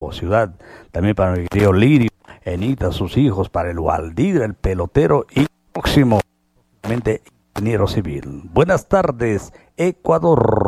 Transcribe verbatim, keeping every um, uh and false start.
ciudad. También para mi querido Lirio, Enita, sus hijos, para el Waldir, el pelotero y próximo, ingeniero civil. Buenas tardes, Ecuador.